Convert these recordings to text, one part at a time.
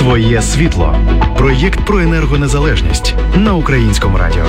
Своє світло. Проєкт про енергонезалежність на Українському радіо.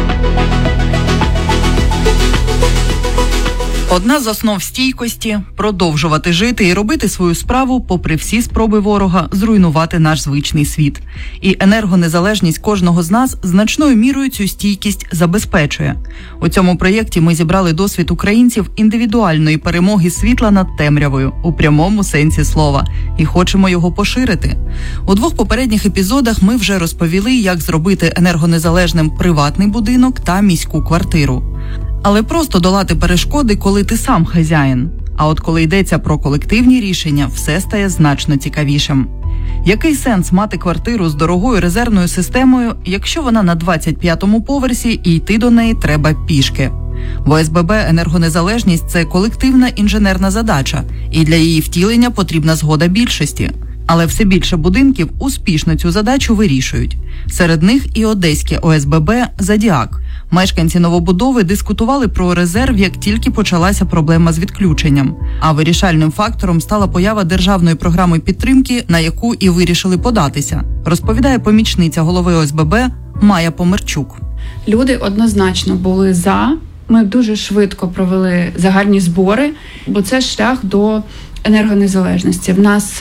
Одна з основ стійкості – продовжувати жити і робити свою справу попри всі спроби ворога зруйнувати наш звичний світ. І енергонезалежність кожного з нас значною мірою цю стійкість забезпечує. У цьому проєкті ми зібрали досвід українців індивідуальної перемоги світла над темрявою у прямому сенсі слова і хочемо його поширити. У 2 попередніх епізодах ми вже розповіли, як зробити енергонезалежним приватний будинок та міську квартиру. Але просто долати перешкоди, коли ти сам хазяїн. А от коли йдеться про колективні рішення, все стає значно цікавішим. Який сенс мати квартиру з дорогою резервною системою, якщо вона на 25-му поверсі і йти до неї треба пішки? В ОСББ енергонезалежність – це колективна інженерна задача, і для її втілення потрібна згода більшості. Але все більше будинків успішно цю задачу вирішують. Серед них і одеське ОСББ «Зодіак». Мешканці новобудови дискутували про резерв, як тільки почалася проблема з відключенням. А вирішальним фактором стала поява державної програми підтримки, на яку і вирішили податися, розповідає помічниця голови ОСББ Майя Померчук. Люди однозначно були за. Ми дуже швидко провели загальні збори, бо це шлях до енергонезалежності.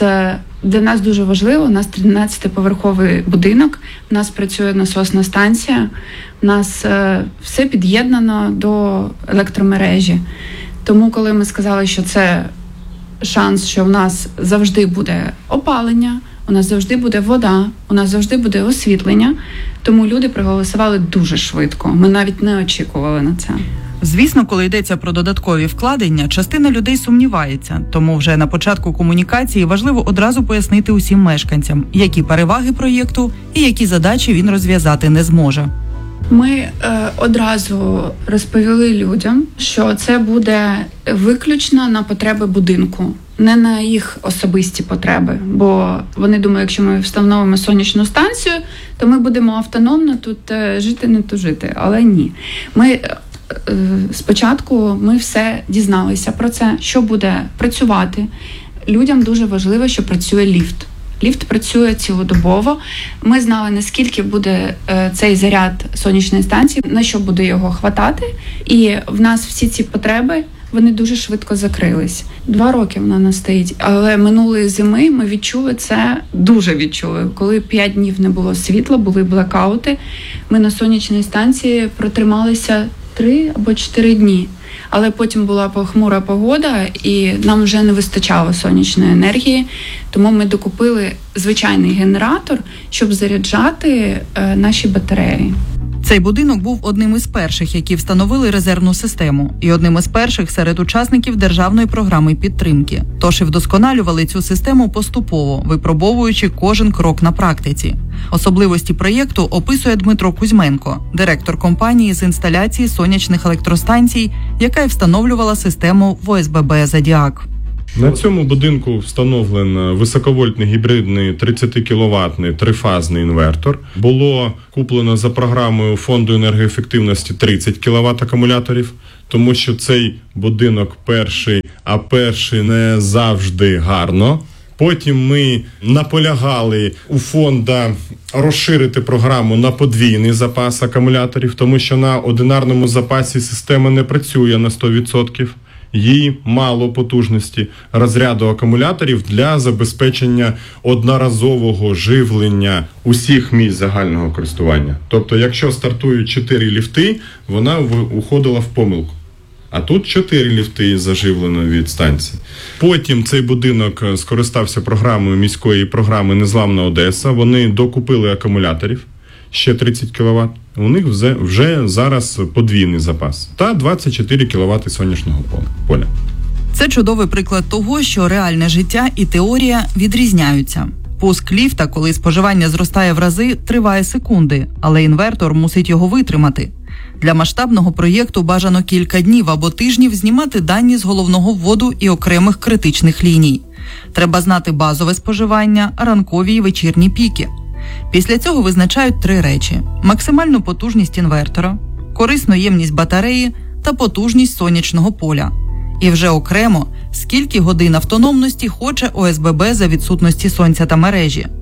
Для нас дуже важливо, у нас 13-поверховий будинок, у нас працює насосна станція, у нас все під'єднано до електромережі. Тому, коли ми сказали, що це шанс, що в нас завжди буде опалення, у нас завжди буде вода, у нас завжди буде освітлення, тому люди проголосували дуже швидко. Ми навіть не очікували на це. Звісно, коли йдеться про додаткові вкладення, частина людей сумнівається. Тому вже на початку комунікації важливо одразу пояснити усім мешканцям, які переваги проєкту і які задачі він розв'язати не зможе. Ми одразу розповіли людям, що це буде виключно на потреби будинку, не на їх особисті потреби. Бо вони думають, якщо ми встановимо сонячну станцію, то ми будемо автономно тут жити, не тужити. Але ні. Спочатку ми все дізналися про це, що буде працювати. Людям дуже важливо, що працює ліфт. Ліфт працює цілодобово. Ми знали, наскільки буде цей заряд сонячної станції, на що буде його хватати. І в нас всі ці потреби, вони дуже швидко закрились. 2 роки вона не стоїть. Але минулої зими ми відчули це, дуже відчули. Коли 5 днів не було світла, були блекаути, ми на сонячній станції протрималися 3 або 4 дні. Але потім була похмура погода, і нам вже не вистачало сонячної енергії, тому ми докупили звичайний генератор, щоб заряджати наші батареї. Цей будинок був одним із перших, які встановили резервну систему, і одним із перших серед учасників державної програми підтримки. Тож і вдосконалювали цю систему поступово, випробовуючи кожен крок на практиці. Особливості проєкту описує Дмитро Кузьменко, директор компанії з інсталяції сонячних електростанцій, яка й встановлювала систему в ОСББ «Зодіак». На цьому будинку встановлено високовольтний гібридний 30-кіловатний трифазний інвертор. Було куплено за програмою Фонду енергоефективності 30 кВт акумуляторів, тому що цей будинок перший, а перший не завжди гарно. Потім ми наполягали у фонда розширити програму на подвійний запас акумуляторів, тому що на одинарному запасі система не працює на 100%. Їй мало потужності розряду акумуляторів для забезпечення одноразового живлення усіх місць загального користування. Тобто, якщо стартують 4 ліфти, вона уходила в помилку. А тут 4 ліфти заживлено від станції. Потім цей будинок скористався програмою міської програми «Незламна Одеса». Вони докупили акумуляторів, ще 30 кВт. У них вже зараз подвійний запас та 24 кВт сонячного поля. Це чудовий приклад того, що реальне життя і теорія відрізняються. Пуск ліфта, коли споживання зростає в рази, триває секунди, але інвертор мусить його витримати. Для масштабного проєкту бажано кілька днів або тижнів знімати дані з головного вводу і окремих критичних ліній. Треба знати базове споживання, ранкові і вечірні піки. Після цього визначають 3 речі – максимальну потужність інвертора, корисну ємність батареї та потужність сонячного поля. І вже окремо, скільки годин автономності хоче ОСББ за відсутності сонця та мережі.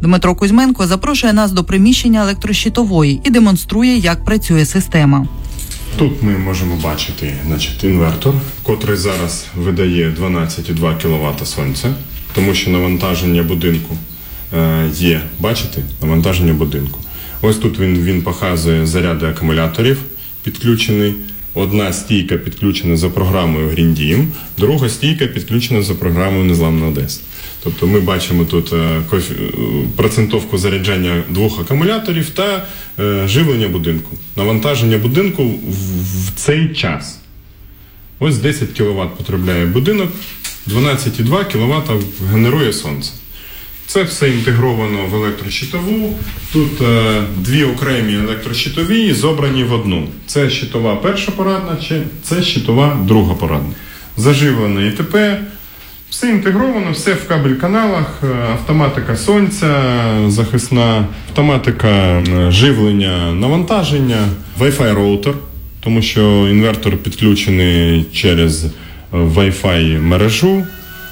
Дмитро Кузьменко запрошує нас до приміщення електрощитової і демонструє, як працює система. Тут ми можемо бачити, інвертор, котрий зараз видає 12,2 кВт сонця, тому що навантаження будинку є. Бачите? Навантаження будинку. Ось тут він показує заряди акумуляторів, підключений. Одна стійка підключена за програмою GreenDim, друга стійка підключена за програмою Незламна Одеса. Тобто ми бачимо тут процентовку заряджання двох акумуляторів та живлення будинку. Навантаження будинку в цей час. Ось 10 кВт потребляє будинок, 12,2 кВт генерує сонце. Це все інтегровано в електрощитову. Тут дві окремі електрощитові зобрані в одну. Це щитова перша порадна, це щитова друга порадна. Заживлено ІТП, все інтегровано, все в кабель-каналах, автоматика сонця, захисна, автоматика живлення, навантаження, Wi-Fi роутер, тому що інвертор підключений через Wi-Fi мережу.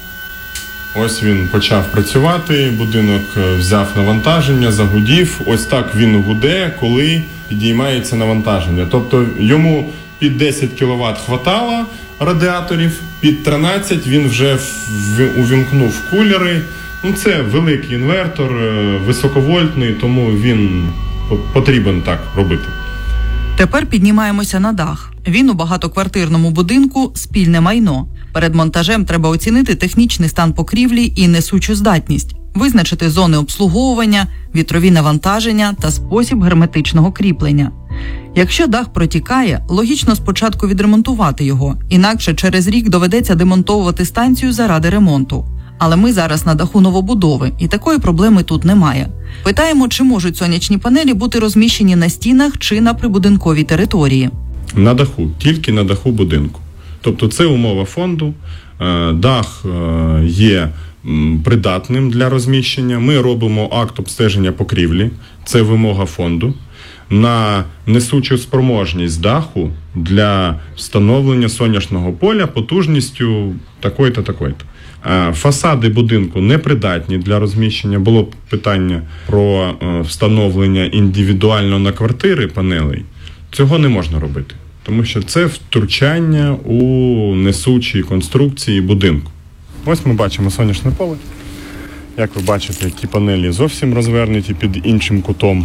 Ось він почав працювати, будинок взяв навантаження, загудів. Ось так він гуде, коли підіймається навантаження. Тобто йому під 10 кВт хватало радіаторів, під 13 він вже увімкнув кулери. Це великий інвертор, високовольтний, тому він потрібен так робити. Тепер піднімаємося на дах. Він у багатоквартирному будинку – спільне майно. Перед монтажем треба оцінити технічний стан покрівлі і несучу здатність, визначити зони обслуговування, вітрові навантаження та спосіб герметичного кріплення. Якщо дах протікає, логічно спочатку відремонтувати його, інакше через рік доведеться демонтовувати станцію заради ремонту. Але ми зараз на даху новобудови, і такої проблеми тут немає. Питаємо, чи можуть сонячні панелі бути розміщені на стінах чи на прибудинковій території. На даху, тільки на даху будинку. Тобто це умова фонду, дах є придатним для розміщення. Ми робимо акт обстеження покрівлі, це вимога фонду, на несучу спроможність даху для встановлення сонячного поля потужністю такої-то, такої-то. Фасади будинку непридатні для розміщення. Було питання про встановлення індивідуально на квартири панелей. Цього не можна робити, тому що це втручання у несучі конструкції будинку. Ось ми бачимо сонячне поле. Як ви бачите, ті панелі зовсім розвернуті під іншим кутом.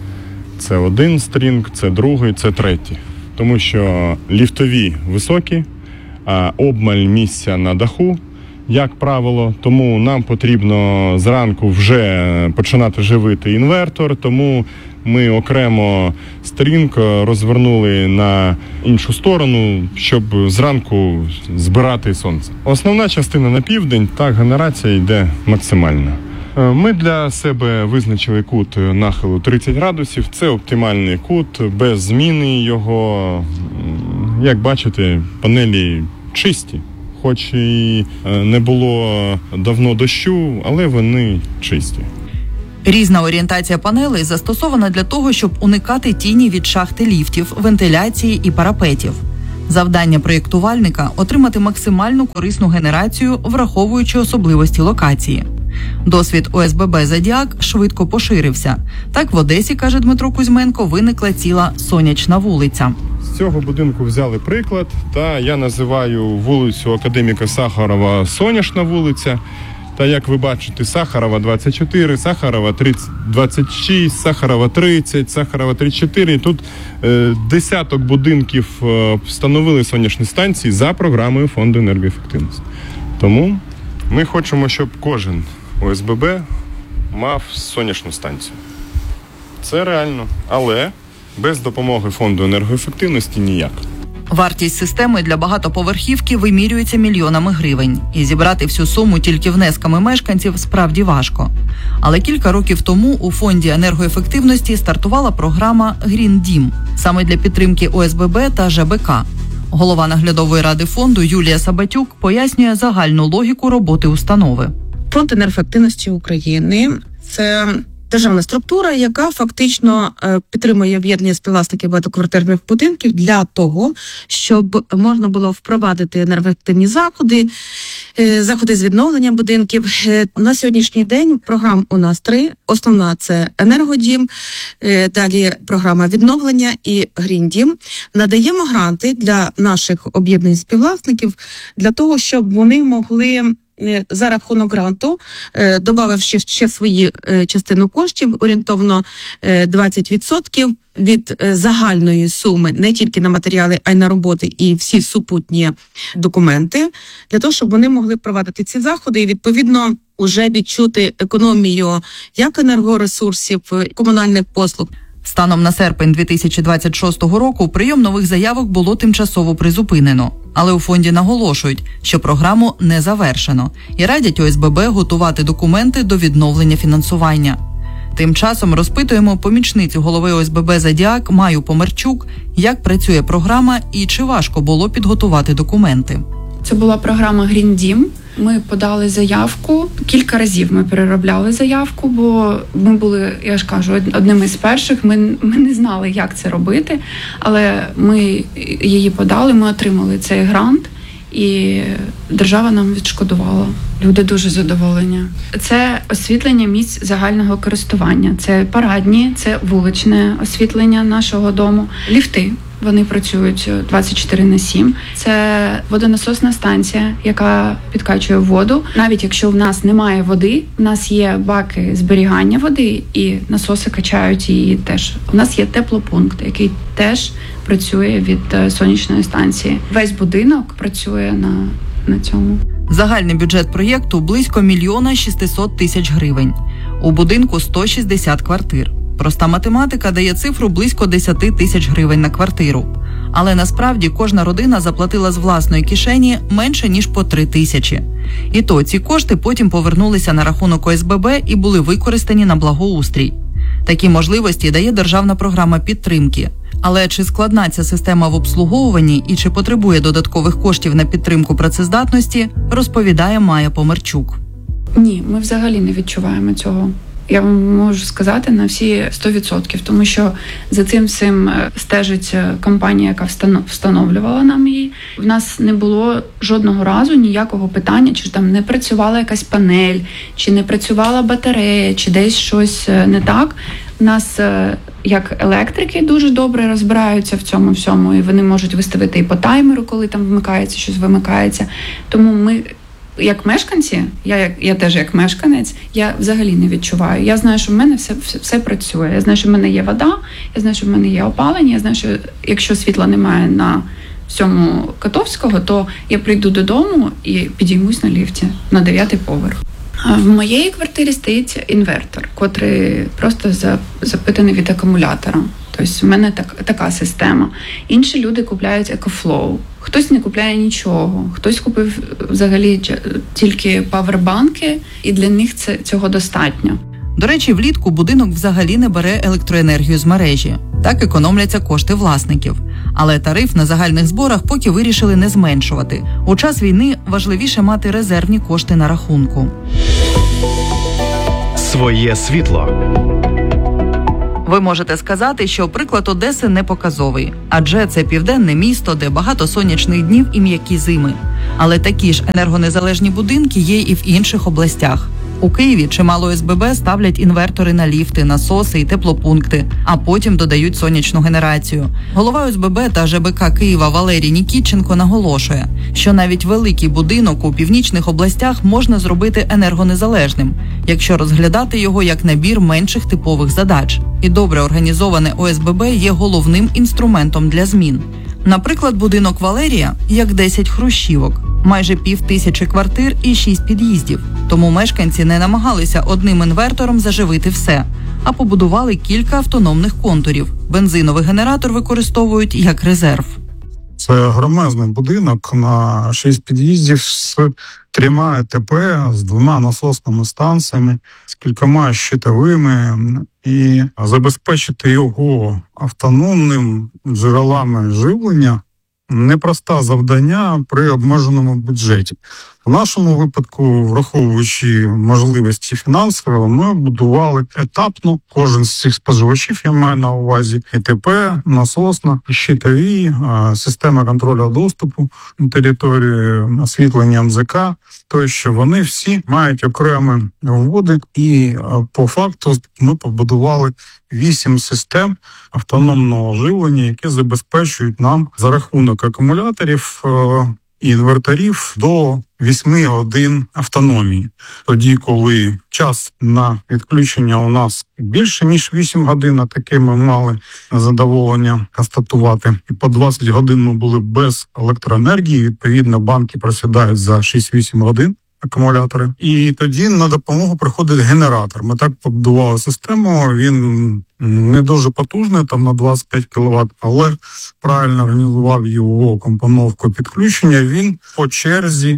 Це один стрінг, це другий, це третій. Тому що ліфтові високі, а обмаль місця на даху, як правило. Тому нам потрібно зранку вже починати живити інвертор, тому ми окремо стрінг розвернули на іншу сторону, щоб зранку збирати сонце. Основна частина на південь, так, генерація йде максимальна. Ми для себе визначили кут нахилу 30 градусів. Це оптимальний кут, без зміни його. Як бачите, панелі чисті. Хоч і не було давно дощу, але вони чисті. Різна орієнтація панелей застосована для того, щоб уникати тіні від шахти ліфтів, вентиляції і парапетів. Завдання проєктувальника – отримати максимальну корисну генерацію, враховуючи особливості локації. Досвід ОСББ «Зодіак» швидко поширився. Так в Одесі, каже Дмитро Кузьменко, виникла ціла сонячна вулиця. З цього будинку взяли приклад, та я називаю вулицю Академіка Сахарова «Сонячна вулиця». Та, як ви бачите, Сахарова 24, Сахарова 26, Сахарова 30, Сахарова 34. Тут десяток будинків встановили сонячні станції за програмою Фонду енергоефективності. Тому ми хочемо, щоб кожен ОСББ мав сонячну станцію. Це реально, але без допомоги Фонду енергоефективності ніяк. Вартість системи для багатоповерхівки вимірюється мільйонами гривень. І зібрати всю суму тільки внесками мешканців справді важко. Але кілька років тому у Фонді енергоефективності стартувала програма GreenDim саме для підтримки ОСББ та ЖБК. Голова наглядової ради фонду Юлія Сабатюк пояснює загальну логіку роботи установи. Фонд енергоефективності України – це державна структура, яка фактично підтримує об'єднання співвласників багатоквартирних будинків для того, щоб можна було впровадити енергоефективні заходи з відновлення будинків. На сьогоднішній день програм у нас 3. Основна – це енергодім, далі програма відновлення і гріндім. Надаємо гранти для наших об'єднань співвласників для того, щоб вони могли за рахунок гранту, додавши ще свої частину коштів, орієнтовно 20% від загальної суми, не тільки на матеріали, а й на роботи і всі супутні документи, для того, щоб вони могли провадити ці заходи і, відповідно, уже відчути економію як енергоресурсів, комунальних послуг. Станом на серпень 2026 року прийом нових заявок було тимчасово призупинено. Але у фонді наголошують, що програму не завершено і радять ОСББ готувати документи до відновлення фінансування. Тим часом розпитуємо помічницю голови ОСББ «Зодіак» Маю Померчук, як працює програма і чи важко було підготувати документи. Це була програма Green Dім. Ми подали заявку. Кілька разів ми переробляли заявку, бо ми були, я ж кажу, одними з перших. Ми не знали, як це робити, але ми її подали, ми отримали цей грант, і держава нам відшкодувала. Люди дуже задоволені. Це освітлення місць загального користування. Це парадні, це вуличне освітлення нашого дому, ліфти. Вони працюють 24/7. Це водонасосна станція, яка підкачує воду. Навіть якщо в нас немає води, в нас є баки зберігання води, і насоси качають її теж. У нас є теплопункт, який теж працює від сонячної станції. Весь будинок працює на цьому. Загальний бюджет проєкту – близько 1 600 000 гривень. У будинку 160 квартир. Проста математика дає цифру близько 10 000 гривень на квартиру. Але насправді кожна родина заплатила з власної кишені менше, ніж по 3 тисячі. І то ці кошти потім повернулися на рахунок ОСББ і були використані на благоустрій. Такі можливості дає державна програма підтримки. Але чи складна ця система в обслуговуванні і чи потребує додаткових коштів на підтримку працездатності, розповідає Майя Померчук. Ні, ми взагалі не відчуваємо цього. Я вам можу сказати на всі 100%, тому що за цим всім стежить компанія, яка встановлювала нам її. В нас не було жодного разу ніякого питання, чи там не працювала якась панель, чи не працювала батарея, чи десь щось не так. У нас як електрики дуже добре розбираються в цьому всьому, і вони можуть виставити і по таймеру, коли там вмикається, щось вимикається. Тому ми, як мешканці, я теж як мешканець, я взагалі не відчуваю. Я знаю, що в мене все працює. Я знаю, що в мене є вода, я знаю, що в мене є опалення, я знаю, що якщо світла немає на всьому Котовського, то я прийду додому і підіймусь на ліфті на 9-й поверх. В моєї квартирі стоїть інвертор, котрий просто запитаний від акумулятора. Тобто в мене така система. Інші люди купляють екофлоу. Хтось не купляє нічого. Хтось купив взагалі тільки павербанки, і для них цього достатньо. До речі, влітку будинок взагалі не бере електроенергію з мережі. Так економляться кошти власників. Але тариф на загальних зборах поки вирішили не зменшувати. У час війни важливіше мати резервні кошти на рахунку. Своє світло. Ви можете сказати, що приклад Одеси не показовий, адже це південне місто, де багато сонячних днів і м'які зими. Але такі ж енергонезалежні будинки є і в інших областях. У Києві чимало ОСББ ставлять інвертори на ліфти, насоси і теплопункти, а потім додають сонячну генерацію. Голова ОСББ та ЖБК Києва Валерій Нікітченко наголошує, що навіть великий будинок у північних областях можна зробити енергонезалежним, якщо розглядати його як набір менших типових задач. І добре організоване ОСББ є головним інструментом для змін. Наприклад, будинок Валерія як 10 хрущівок. Майже 5000 квартир і 6 під'їздів. Тому мешканці не намагалися одним інвертором заживити все, а побудували кілька автономних контурів. Бензиновий генератор використовують як резерв. Це громадний будинок на 6 під'їздів з 3 ЕТП, з 2 насосними станціями, з кількома щитовими, і забезпечити його автономним джерелами живлення непросте завдання при обмеженому бюджеті. В нашому випадку, враховуючи можливості фінансові, ми будували етапно кожен з цих споживачів, я маю на увазі ІТП, насосна, щитові, система контролю доступу на території, освітлення МЗК, тощо вони всі мають окремі вводи, і по факту ми побудували 8 систем автономного живлення, які забезпечують нам за рахунок акумуляторів і інверторів до 8 годин автономії. Тоді, коли час на відключення у нас більше, ніж 8 годин, а таке ми мали задоволення констатувати. І по 20 годин ми були без електроенергії, відповідно, банки просідають за 6-8 годин. Акумулятори. І тоді на допомогу приходить генератор. Ми так побудували систему, він не дуже потужний, там на 25 кВт, але правильно організував його компоновку підключення, він по черзі,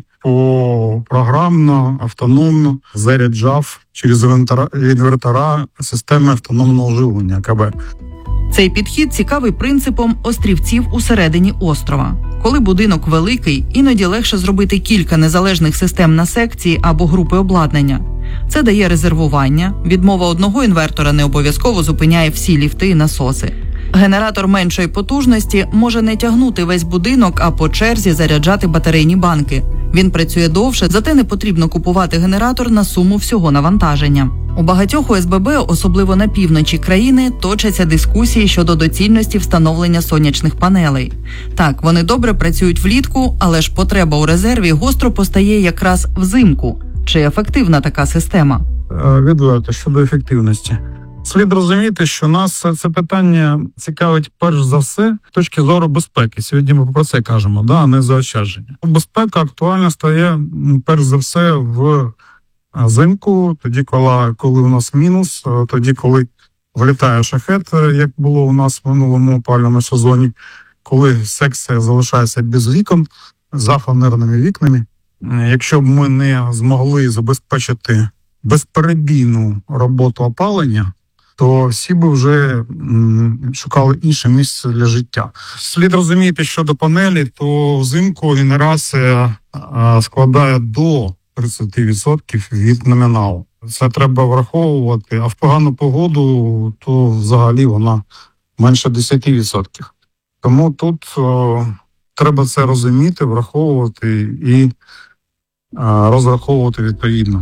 програмно, автономно заряджав через інвертора системи автономного живлення АКБ. Цей підхід цікавий принципом острівців усередині острова. Коли будинок великий, іноді легше зробити кілька незалежних систем на секції або групи обладнання. Це дає резервування, відмова одного інвертора не обов'язково зупиняє всі ліфти і насоси. Генератор меншої потужності може не тягнути весь будинок, а по черзі заряджати батарейні банки. Він працює довше, зате не потрібно купувати генератор на суму всього навантаження. У багатьох ОСББ, особливо на півночі країни, точаться дискусії щодо доцільності встановлення сонячних панелей. Так, вони добре працюють влітку, але ж потреба у резерві гостро постає якраз взимку. Чи ефективна така система? Відверто щодо ефективності. Слід розуміти, що нас це питання цікавить перш за все з точки зору безпеки. Сьогодні ми про це кажемо, а не заощадження. Безпека актуальна стає перш за все взимку, тоді, коли у нас мінус, тоді, коли влітає шахет, як було у нас в минулому опалювальному сезоні, коли секція залишається без вікон, за фанерними вікнами. Якщо б ми не змогли забезпечити безперебійну роботу опалення, то всі б вже шукали інше місце для життя. Слід розуміти, що до панелі, то взимку генерація складає до 30% від номіналу. Це треба враховувати, а в погану погоду, то взагалі вона менше 10%. Тому тут треба це розуміти, враховувати і розраховувати відповідно.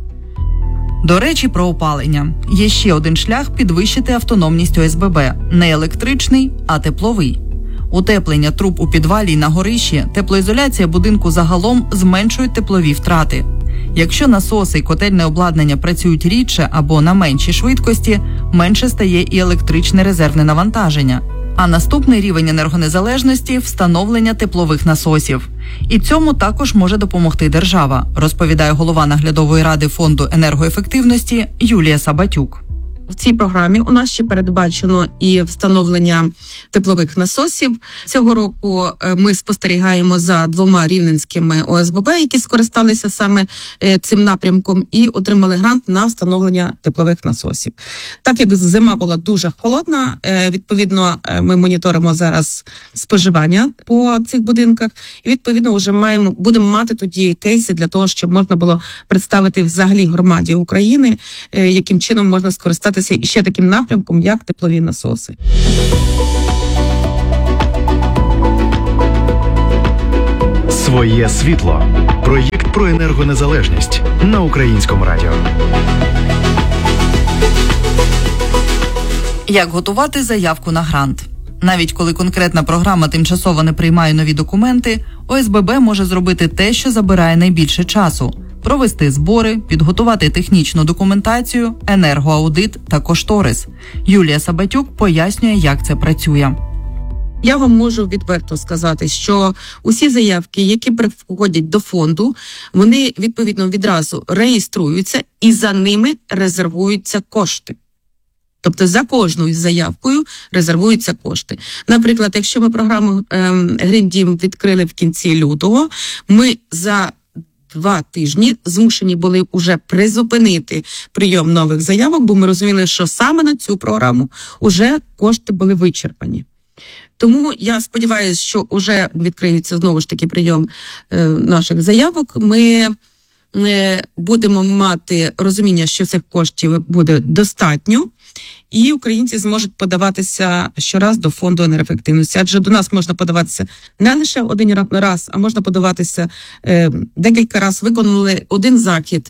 До речі, про опалення. Є ще один шлях підвищити автономність ОСББ. Не електричний, а тепловий. Утеплення труб у підвалі й на горищі, теплоізоляція будинку загалом зменшують теплові втрати. Якщо насоси й котельне обладнання працюють рідше або на меншій швидкості, менше стає і електричне резервне навантаження. А наступний рівень енергонезалежності – встановлення теплових насосів. І цьому також може допомогти держава, розповідає голова наглядової ради Фонду енергоефективності Юлія Сабатюк. В цій програмі у нас ще передбачено і встановлення теплових насосів. Цього року ми спостерігаємо за 2 рівненськими ОСББ, які скористалися саме цим напрямком і отримали грант на встановлення теплових насосів. Так як зима була дуже холодна, відповідно ми моніторимо зараз споживання по цих будинках і відповідно вже будемо мати тоді кейси для того, щоб можна було представити взагалі громаді України, яким чином можна скористатися і ще таким напрямком, як теплові насоси. Своє світло. Проєкт про енергонезалежність на Українському радіо. Як готувати заявку на грант? Навіть коли конкретна програма тимчасово не приймає нові документи, ОСББ може зробити те, що забирає найбільше часу – провести збори, підготувати технічну документацію, енергоаудит та кошторис. Юлія Сабатюк пояснює, як це працює. Я вам можу відверто сказати, що усі заявки, які приходять до фонду, вони відповідно відразу реєструються і за ними резервуються кошти. Тобто за кожною заявкою резервуються кошти. Наприклад, якщо ми програму Green Dім відкрили в кінці лютого, ми за 2 тижні змушені були вже призупинити прийом нових заявок, бо ми розуміли, що саме на цю програму вже кошти були вичерпані. Тому я сподіваюся, що вже відкриється знову ж таки прийом наших заявок. Ми будемо мати розуміння, що цих коштів буде достатньо, і українці зможуть подаватися щораз до фонду енергоефективності. Адже до нас можна подаватися не лише один раз, а можна подаватися декілька разів. Виконали один захід,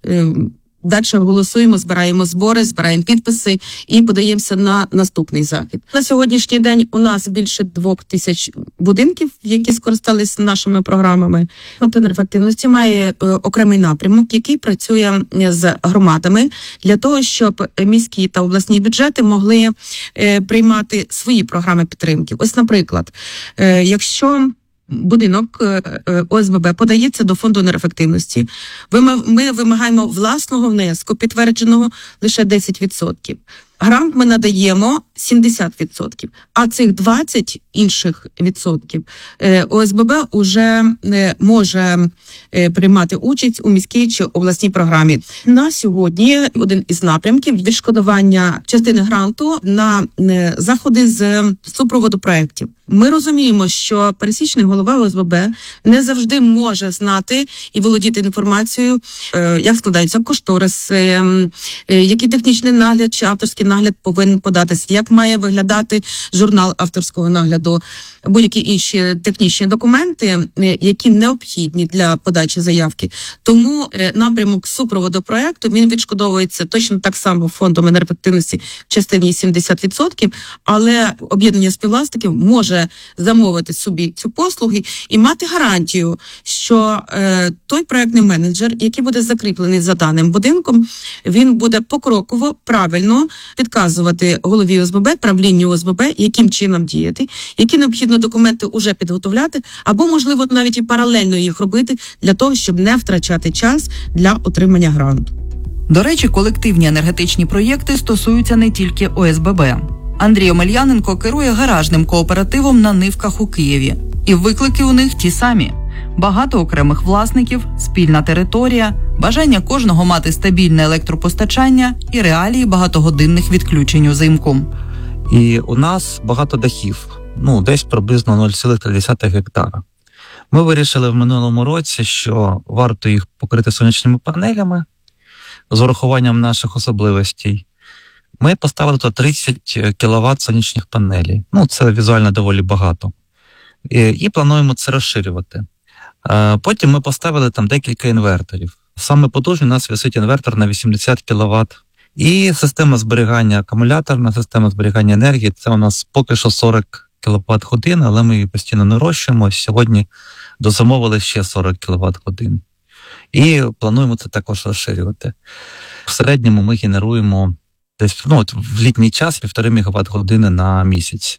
далі голосуємо, збираємо збори, збираємо підписи і подаємося на наступний захід. На сьогоднішній день у нас більше 2000 будинків, які скористалися нашими програмами. Фонд енергоефективності має окремий напрямок, який працює з громадами для того, щоб міські та обласні бюджети могли приймати свої програми підтримки. Ось, наприклад, якщо будинок ОСББ подається до фонду енергоефективності, ми вимагаємо власного внеску, підтвердженого лише 10%. Грант ми надаємо 70%, а цих 20 інших відсотків ОСББ уже може приймати участь у міській чи обласній програмі. На сьогодні один із напрямків відшкодування частини гранту на заходи з супроводу проєктів. Ми розуміємо, що пересічний голова ОСББ не завжди може знати і володіти інформацією, як складаються кошториси, який технічний нагляд чи авторський нагляд повинен податися, як має виглядати журнал авторського нагляду, будь-які інші технічні документи, які необхідні для подачі заявки. Тому напрямок супроводу проєкту, він відшкодовується точно так само фондом енергоефективності в частині 70%, але об'єднання співвласників може замовити собі цю послугу і мати гарантію, що той проєктний менеджер, який буде закріплений за даним будинком, він буде покроково, правильно підказувати голові ОСББ, правлінню ОСББ, яким чином діяти, які необхідно документи уже підготовляти, або, можливо, навіть і паралельно їх робити для того, щоб не втрачати час для отримання гранту. До речі, колективні енергетичні проєкти стосуються не тільки ОСББ. Андрій Омельяненко керує гаражним кооперативом на Нивках у Києві. І виклики у них ті самі. Багато окремих власників, спільна територія, бажання кожного мати стабільне електропостачання і реалії багатогодинних відключень узимку. І у нас багато дахів, десь приблизно 0,3 гектара. Ми вирішили в минулому році, що варто їх покрити сонячними панелями з урахуванням наших особливостей. Ми поставили тут 30 кВт сонячних панелей. Це візуально доволі багато. І плануємо це розширювати. Потім ми поставили там декілька інверторів. Саме потужний у нас висить інвертор на 80 кВт. І система зберігання, акумуляторна система зберігання енергії, це у нас поки що 40 кВт годин, але ми її постійно нарощуємо. Сьогодні дозамовили ще 40 кВт годин. І плануємо це також розширювати. В середньому ми генеруємо десь в літній час 1,5 МВт години на місяць.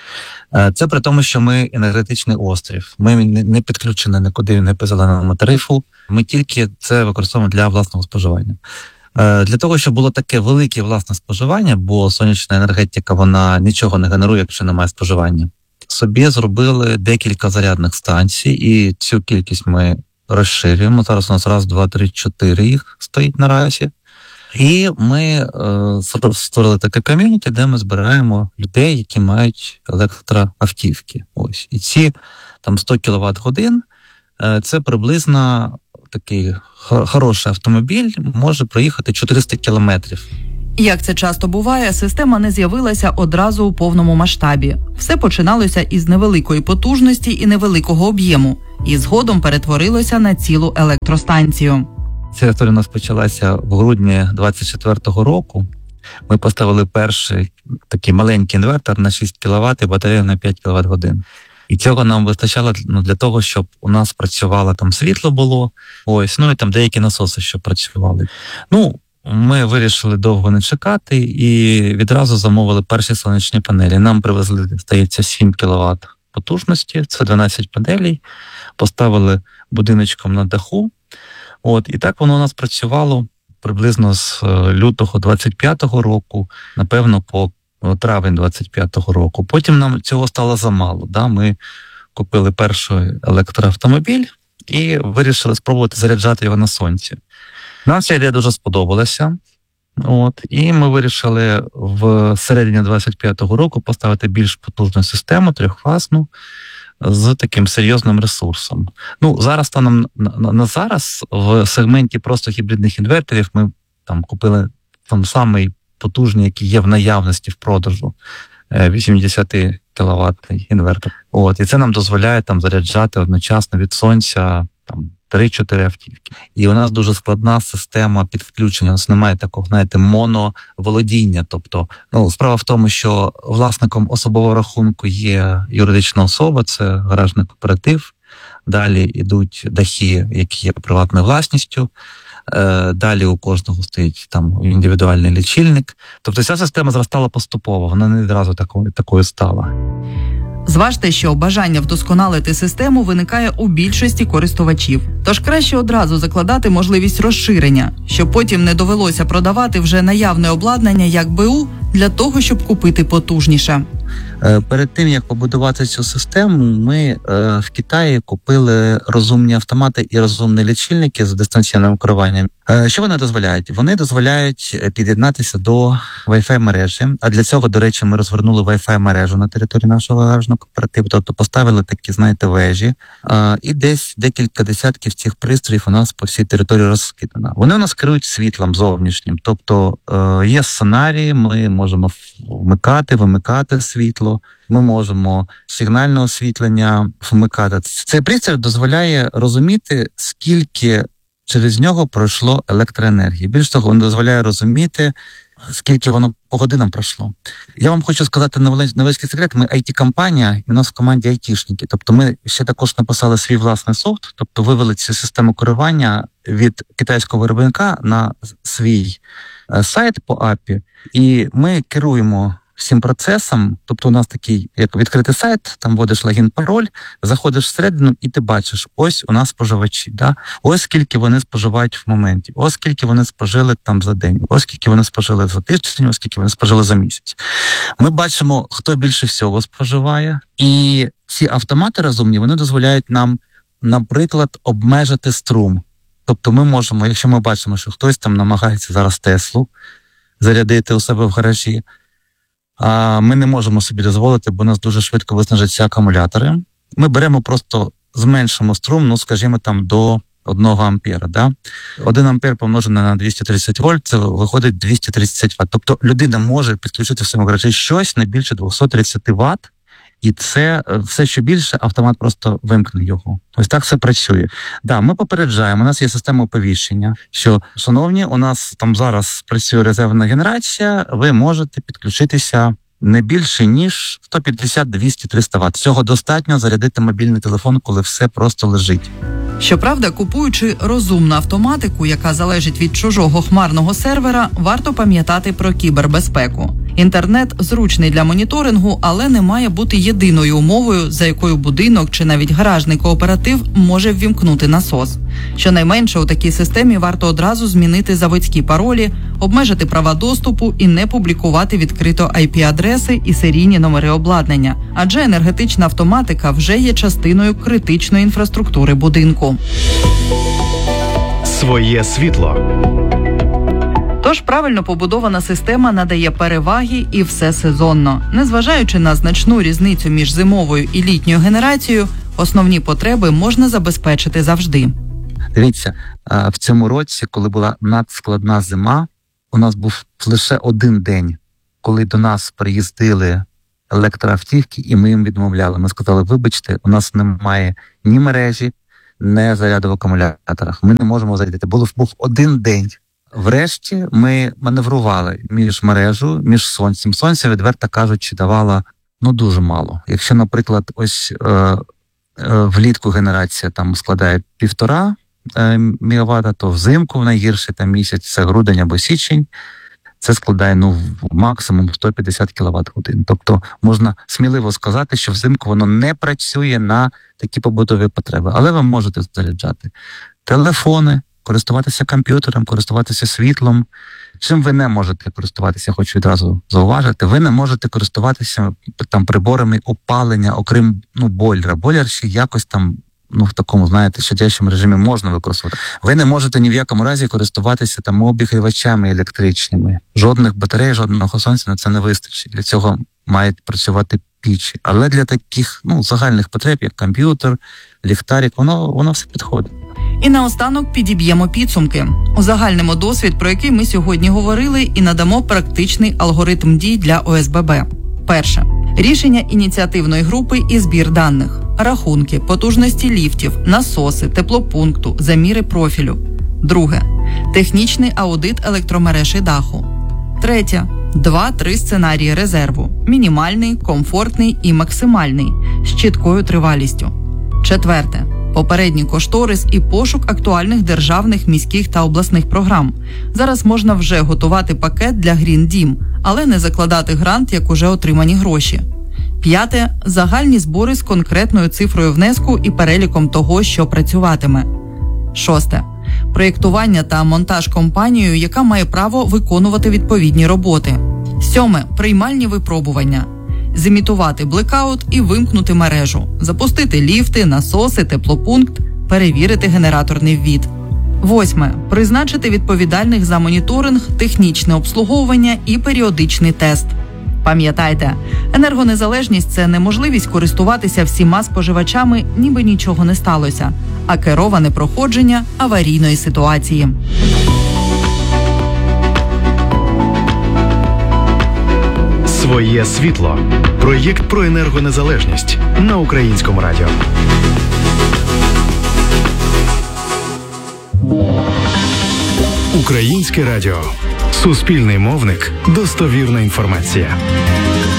Це при тому, що ми енергетичний острів. Ми не підключені нікуди не по зеленому тарифу. Ми тільки це використовуємо для власного споживання. Для того, щоб було таке велике власне споживання, бо сонячна енергетика, вона нічого не генерує, якщо немає споживання. Собі зробили декілька зарядних станцій, і цю кількість ми розширюємо. Зараз у нас 1, 2, 3, 4 їх стоїть наразі. І ми створили таке ком'юніті, де ми збираємо людей, які мають електроавтівки. Ось. І ці там 100 кВт годин, це приблизно такий хороший автомобіль, може проїхати 400 кілометрів. Як це часто буває, система не з'явилася одразу у повному масштабі. Все починалося із невеликої потужності і невеликого об'єму, і згодом перетворилося на цілу електростанцію. Ця історія у нас почалася в грудні 24-го року. Ми поставили перший такий маленький інвертор на 6 кВт і батарею на 5 кВт годин. І цього нам вистачало для того, щоб у нас працювало там світло було, і там деякі насоси, що працювали. Ми вирішили довго не чекати і відразу замовили перші сонячні панелі. Нам привезли, здається, 7 кВт потужності, це 12 панелей, поставили будиночком на даху. І так воно у нас працювало приблизно з лютого 25-го року, напевно, по травень 25-го року. Потім нам цього стало замало. Ми купили перший електроавтомобіль і вирішили спробувати заряджати його на сонці. Нам ця ідея дуже сподобалася. І ми вирішили в середині 25-го року поставити більш потужну систему, трьохфазну, з таким серйозним ресурсом. Зараз станом на зараз в сегменті просто гібридних інверторів ми там купили там самий потужний, який є в наявності в продажу, 80 кВт інвертор. І це нам дозволяє там заряджати одночасно від сонця там 3-4 автівки. І у нас дуже складна система підключення. У нас немає такого, моноволодіння. Тобто, справа в тому, що власником особового рахунку є юридична особа, це гаражний кооператив. Далі йдуть дахи, які є приватною власністю. Далі у кожного стоїть там індивідуальний лічильник. Тобто ця система зростала поступово, вона не відразу такою стала. Зважте, що бажання вдосконалити систему виникає у більшості користувачів. Тож краще одразу закладати можливість розширення, щоб потім не довелося продавати вже наявне обладнання як БУ для того, щоб купити потужніше. Перед тим, як побудувати цю систему, ми в Китаї купили розумні автомати і розумні лічильники з дистанційним керуванням. Що вони дозволяють? Вони дозволяють під'єднатися до Wi-Fi мережі, а для цього, до речі, ми розвернули Wi-Fi мережу на території нашого гаражного кооперативу, тобто поставили такі, вежі, і десь декілька десятків цих пристроїв у нас по всій території розкидано. Вони у нас керують світлом зовнішнім, тобто є сценарії, ми можемо вимикати світло, ми можемо сигнальне освітлення вмикати. Цей пристрій дозволяє розуміти, скільки через нього пройшло електроенергії. Більш того, він дозволяє розуміти, скільки воно по годинам пройшло. Я вам хочу сказати невеличкий секрет. Ми IT-компанія, і у нас в команді айтішники. Тобто ми ще також написали свій власний софт, тобто вивели цю систему керування від китайського виробника на свій сайт по API, і ми керуємо всім процесом. Тобто у нас такий, як відкритий сайт, там вводиш логін, пароль, заходиш всередину і ти бачиш, ось у нас споживачі, ось скільки вони споживають в моменті, ось скільки вони спожили там за день, ось скільки вони спожили за тиждень, ось скільки вони спожили за місяць. Ми бачимо, хто більше всього споживає, і ці автомати розумні, вони дозволяють нам, наприклад, обмежити струм. Тобто ми можемо, якщо ми бачимо, що хтось там намагається зараз Теслу зарядити у себе в гаражі, а ми не можемо собі дозволити, бо у нас дуже швидко виснажаться акумулятори. Ми беремо просто, зменшимо струм, скажімо, там до 1 ампера. 1 ампер помножене на 230 вольт, це виходить 230 Вт. Тобто людина може підключити в своєму гаражі щось не більше 230 Вт, і це все, що більше, автомат просто вимкне його. Ось так все працює. Ми попереджаємо, у нас є система оповіщення, що, шановні, у нас там зараз працює резервна генерація, ви можете підключитися не більше, ніж 150, 200, 300 Вт. Цього достатньо зарядити мобільний телефон, коли все просто лежить. Щоправда, купуючи розумну автоматику, яка залежить від чужого хмарного сервера, варто пам'ятати про кібербезпеку. Інтернет зручний для моніторингу, але не має бути єдиною умовою, за якою будинок чи навіть гаражний кооператив може ввімкнути насос. Щонайменше у такій системі варто одразу змінити заводські паролі, обмежити права доступу і не публікувати відкрито IP-адреси і серійні номери обладнання, адже енергетична автоматика вже є частиною критичної інфраструктури будинку. Своє світло. Тож правильно побудована система надає переваги і все сезонно. Незважаючи на значну різницю між зимовою і літньою генерацією, основні потреби можна забезпечити завжди. Дивіться, в цьому році, коли була надскладна зима, у нас був лише один день, коли до нас приїздили електроавтівки, і ми їм відмовляли. Ми сказали, вибачте, у нас немає ні мережі, ні заряду в акумуляторах. Ми не можемо зарядити. Був один день. Врешті ми маневрували між мережею, між сонцем. Сонце, відверто кажучи, давало дуже мало. Якщо, наприклад, ось влітку генерація там складає 1,5 МВт, то взимку в найгірший там місяць, це грудень або січень, це складає максимум 150 кВт годин. Тобто можна сміливо сказати, що взимку воно не працює на такі побутові потреби. Але ви можете заряджати телефони, користуватися комп'ютером, користуватися світлом. Чим ви не можете користуватися, хочу відразу зауважити, ви не можете користуватися там приборами опалення, окрім бойлера. Бойлер ще якось там в такому, знаєте, щодячому режимі можна використовувати. Ви не можете ні в якому разі користуватися там обігрівачами електричними. Жодних батарей, жодного сонця на це не вистачить. Для цього мають працювати пічі. Але для таких загальних потреб, як комп'ютер, ліхтарик, воно все підходить. І наостанок підіб'ємо підсумки. Узагальнимо досвід, про який ми сьогодні говорили, і надамо практичний алгоритм дій для ОСББ. Перше. Рішення ініціативної групи і збір даних. Рахунки, потужності ліфтів, насоси, теплопункту, заміри профілю. Друге. Технічний аудит електромереж і даху. Третє. 2-3 сценарії резерву. Мінімальний, комфортний і максимальний. З чіткою тривалістю. Четверте. Попередній кошторис і пошук актуальних державних, міських та обласних програм. Зараз можна вже готувати пакет для Green Дім, але не закладати грант, як уже отримані гроші. П'яте. Загальні збори з конкретною цифрою внеску і переліком того, що працюватиме. Шосте. Проєктування та монтаж компанією, яка має право виконувати відповідні роботи. Сьоме. Приймальні випробування. Зімітувати блекаут і вимкнути мережу. Запустити ліфти, насоси, теплопункт, перевірити генераторний ввід. Восьме. Призначити відповідальних за моніторинг, технічне обслуговування і періодичний тест. Пам'ятайте, енергонезалежність – це не можливість користуватися всіма споживачами, ніби нічого не сталося, а кероване проходження аварійної ситуації. Своє світло. Проєкт про енергонезалежність на Українському радіо. Українське радіо. Суспільний мовник. Достовірна інформація.